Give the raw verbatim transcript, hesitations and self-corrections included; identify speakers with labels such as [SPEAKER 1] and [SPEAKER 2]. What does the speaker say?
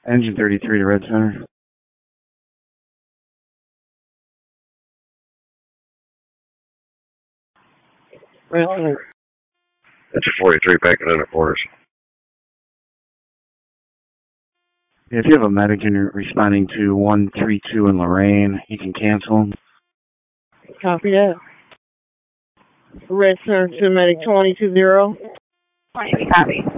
[SPEAKER 1] Engine thirty-three to Red Center.
[SPEAKER 2] Red Center.
[SPEAKER 3] Engine forty-three backing into quarters.
[SPEAKER 1] If you have a medic and you're responding to one three two in Lorraine, you can cancel.
[SPEAKER 2] Copy that. Red Center to medic twenty two zero.
[SPEAKER 4] twenty, we copy.